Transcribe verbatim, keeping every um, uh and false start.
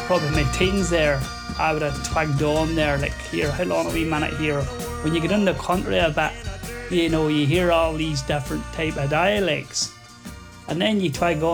probably my teens there, I would have twagged on there, like, here, how long a wee minute here. When you get in the country a bit, you know, you hear all these different type of dialects. And then you twag on